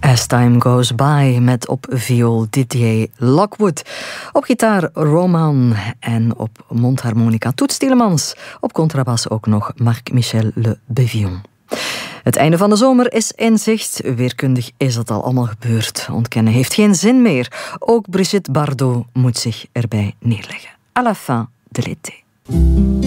As Time Goes By met op viool Didier Lockwood, op gitaar Roman en op mondharmonica Toets Tielemans, op contrabas ook nog Marc-Michel Le Bévillon. Het einde van de zomer is in zicht. Weerkundig is dat al allemaal gebeurd. Ontkennen heeft geen zin meer. Ook Brigitte Bardot moet zich erbij neerleggen. À la fin de l'été.